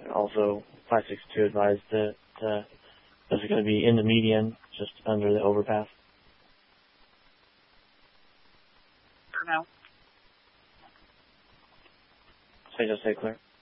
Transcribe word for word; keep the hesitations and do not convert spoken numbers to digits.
Also, five six two advised that uh, this is going to be in the median, just under the overpass. For now. Say just say clear.